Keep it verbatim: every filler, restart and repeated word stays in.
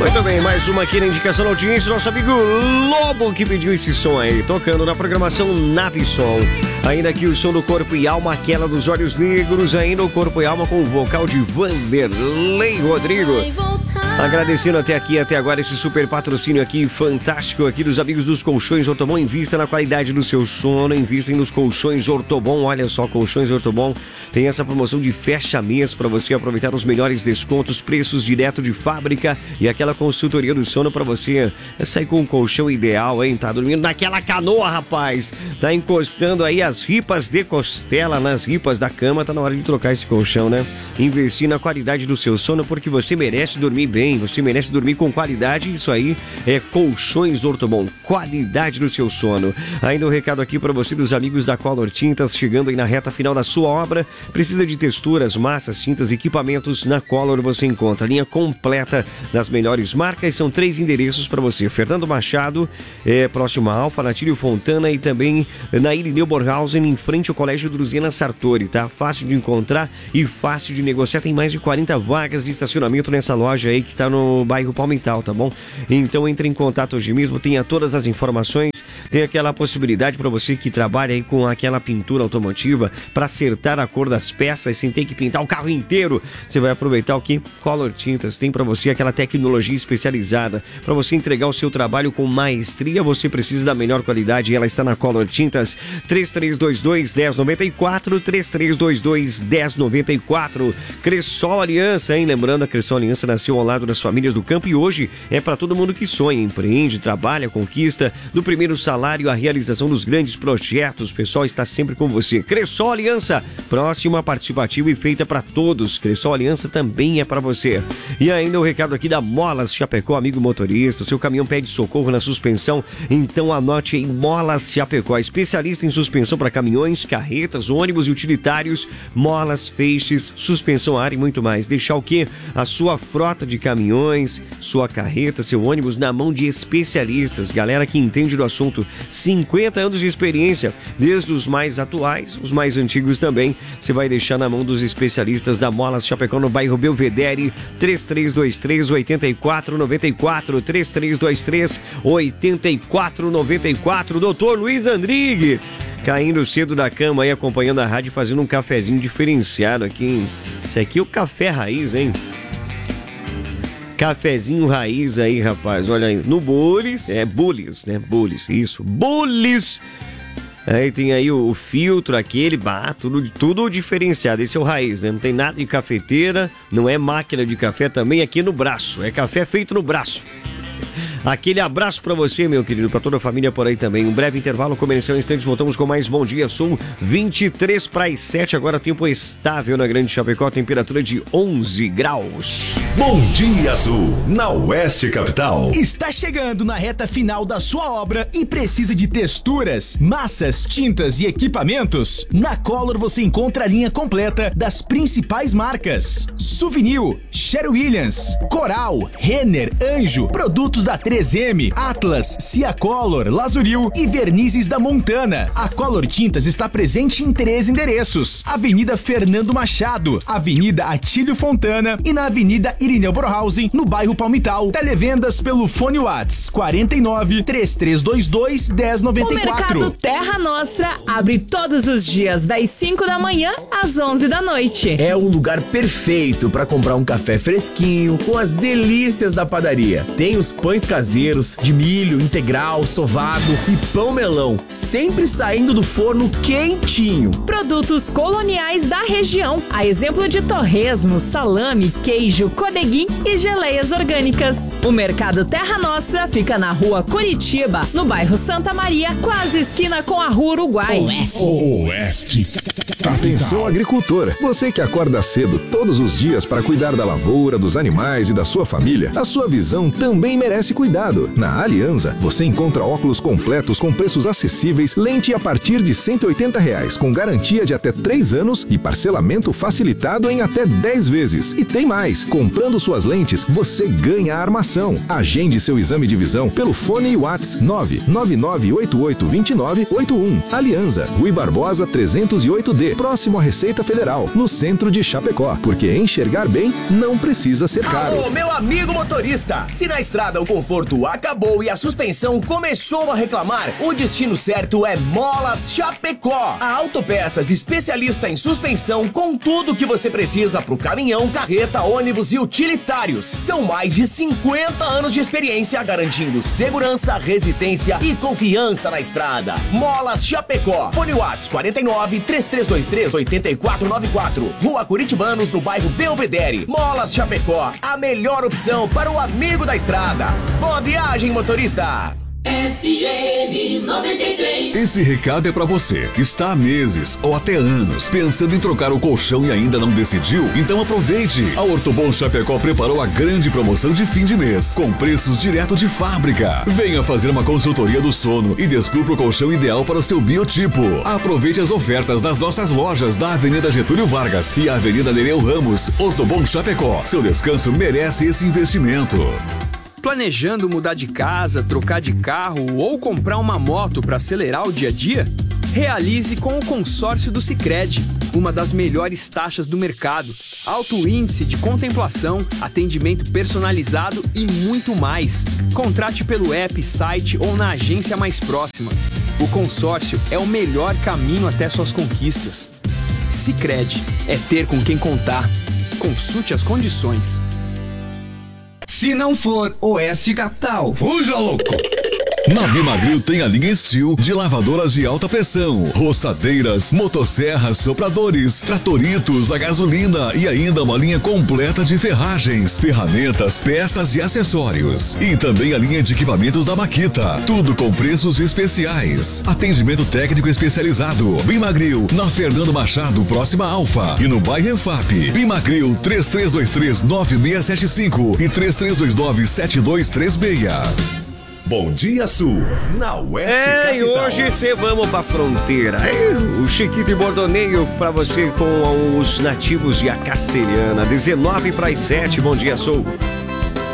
Muito bem, mais uma aqui na indicação da audiência, nosso amigo Lobo que pediu esse som aí, tocando na programação Nave Som. Ainda aqui o som do Corpo e Alma, aquela dos Olhos Negros, ainda o Corpo e Alma com o vocal de Vanderlei Rodrigo. Agradecendo até aqui, até agora, esse super patrocínio aqui, fantástico aqui dos amigos dos Colchões Ortobon. Invista na qualidade do seu sono, invistem nos Colchões Ortobon. Olha só, Colchões Ortobon tem essa promoção de fecha mês para você aproveitar os melhores descontos, preços direto de fábrica e aquela consultoria do sono para você sair com um colchão ideal, hein? Tá dormindo naquela canoa, rapaz. Tá encostando aí as ripas de costela nas ripas da cama. Tá na hora de trocar esse colchão, né? Investir na qualidade do seu sono porque você merece dormir bem. Você merece dormir com qualidade. Isso aí é Colchões Ortobon, qualidade do seu sono. Ainda um recado aqui para você dos amigos da Color Tintas, chegando aí na reta final da sua obra. Precisa de texturas, massas, tintas, equipamentos? Na Color você encontra a linha completa das melhores marcas. São três endereços para você: Fernando Machado, é, próximo a Alfa, Natílio Fontana, e também na Irineu Borghausen, em frente ao Colégio Druziana Sartori, tá? Fácil de encontrar e fácil de negociar. Tem mais de quarenta vagas de estacionamento nessa loja aí que está no bairro Palmital, tá bom? Então entre em contato hoje mesmo, tenha todas as informações, tem aquela possibilidade para você que trabalha aí com aquela pintura automotiva para acertar a cor das peças sem ter que pintar o carro inteiro. Você vai aproveitar o que Color Tintas tem para você, aquela tecnologia especializada para você entregar o seu trabalho com maestria. Você precisa da melhor qualidade e ela está na Color Tintas. Três três dois dois, um zero nove quatro, três três dois dois, um zero nove quatro. Cressol Aliança, hein? Lembrando, a Cressol Aliança nasceu ao lado das famílias do campo e hoje é para todo mundo que sonha, empreende, trabalha, conquista, do primeiro salário à realização dos grandes projetos. O pessoal está sempre com você. Cressol Aliança, próxima, participativa e feita para todos. Cressol Aliança também é para você. E ainda o recado aqui da Molas Chapecó, amigo motorista, seu caminhão pede socorro na suspensão, então anote em Molas Chapecó, especialista em suspensão para caminhões, carretas, ônibus e utilitários. Molas, feixes, suspensão ar e muito mais. Deixar o quê? A sua frota de caminhões, sua carreta, seu ônibus na mão de especialistas, galera que entende do assunto. Cinquenta anos de experiência, desde os mais atuais, os mais antigos também. Você vai deixar na mão dos especialistas da Molas Chapecó, no bairro Belvedere. Três três dois três, oito quatro nove quatro, três três dois três, oito quatro nove quatro. Doutor Luiz Andrigue, caindo cedo da cama aí, acompanhando a rádio, fazendo um cafezinho diferenciado aqui, hein? Isso aqui é o café raiz, hein? Cafezinho raiz aí, rapaz. Olha aí, no Bullis, é Bullis, né? Bullis, isso, Bullis. Aí tem aí o, o filtro, aquele, bah, tudo, tudo diferenciado. Esse é o raiz, né? Não tem nada de cafeteira, não é máquina de café também, aqui no braço. É café feito no braço. Aquele abraço pra você, meu querido, pra toda a família por aí também. Um breve intervalo comercial, instantes, voltamos com mais Bom Dia Sul. vinte e três para as sete, agora tempo estável na Grande Chapecó, temperatura de onze graus. Bom Dia Sul, na Oeste Capital. Está chegando na reta final da sua obra e precisa de texturas, massas, tintas e equipamentos? Na Color você encontra a linha completa das principais marcas: Souvenir, Sherwin Williams, Coral, Renner, Anjo, produtos da três M, Atlas, Ciacolor, Lazuril e vernizes da Montana. A Color Tintas está presente em três endereços: Avenida Fernando Machado, Avenida Atílio Fontana e na Avenida Irineu Borghausen, no bairro Palmital. Televendas pelo fone Whats quarenta e nove, três três dois dois, um zero nove quatro. O Mercado Terra Nostra abre todos os dias das cinco da manhã às onze da noite. É o lugar perfeito para comprar um café fresquinho com as delícias da padaria. Tem os pães caseiros de milho, integral, sovado e pão melão, sempre saindo do forno quentinho. Produtos coloniais da região, a exemplo de torresmo, salame, queijo, codeguim e geleias orgânicas. O Mercado Terra Nostra fica na rua Curitiba, no bairro Santa Maria, quase esquina com a rua Uruguai. Oeste. Oeste. Atenção, agricultor, você que acorda cedo todos os dias para cuidar da lavoura, dos animais e da sua família, a sua visão também merece cuidado. Na Alianza, você encontra óculos completos com preços acessíveis, lente a partir de cento e oitenta reais, com garantia de até três anos e parcelamento facilitado em até dez vezes. E tem mais, comprando suas lentes, você ganha a armação. Agende seu exame de visão pelo fone e Whats nove nove nove oito oito dois nove oito um. Alianza, Rui Barbosa trezentos e oito D. próximo à Receita Federal, no centro de Chapecó, porque enxergar bem não precisa ser caro. Alô, meu amigo motorista! Se na estrada o conforto acabou e a suspensão começou a reclamar, o destino certo é Molas Chapecó. A Autopeças, especialista em suspensão, com tudo que você precisa pro caminhão, carreta, ônibus e utilitários. São mais de cinquenta anos de experiência, garantindo segurança, resistência e confiança na estrada. Molas Chapecó. Fone Whats quarenta e nove, três três dois três, oito quatro nove quatro. Rua Curitibanos, no bairro Belvedere. Molas Chapecó, a melhor opção para o amigo da estrada. Boa viagem, motorista! F M noventa e três. Esse recado é pra você que está há meses ou até anos pensando em trocar o colchão e ainda não decidiu? Então aproveite! A Ortobon Chapecó preparou a grande promoção de fim de mês, com preços direto de fábrica. Venha fazer uma consultoria do sono e descubra o colchão ideal para o seu biotipo. Aproveite as ofertas nas nossas lojas da Avenida Getúlio Vargas e Avenida Nereu Ramos. Ortobon Chapecó. Seu descanso merece esse investimento. Planejando mudar de casa, trocar de carro ou comprar uma moto para acelerar o dia a dia? Realize com o consórcio do Sicredi, uma das melhores taxas do mercado, alto índice de contemplação, atendimento personalizado e muito mais. Contrate pelo app, site ou na agência mais próxima. O consórcio é o melhor caminho até suas conquistas. Sicredi é ter com quem contar. Consulte as condições. Se não for Oeste Capital, Fuja, louco! Na Bimagril tem a linha Steel de lavadoras de alta pressão, roçadeiras, motosserras, sopradores, tratoritos a gasolina e ainda uma linha completa de ferragens, ferramentas, peças e acessórios. E também a linha de equipamentos da Makita, tudo com preços especiais. Atendimento técnico especializado. Bimagril, na Fernando Machado, próxima Alfa, e no bairro Enfap. Bimagril três três dois três, nove seis sete cinco e três três dois nove, sete dois três seis. Bom Dia Sul, na Oeste É, Capital. e hoje você vamos pra fronteira. É, o Chiquito e Bordoneio pra você com os nativos e a castelhana. dezenove para as sete. Bom Dia Sul.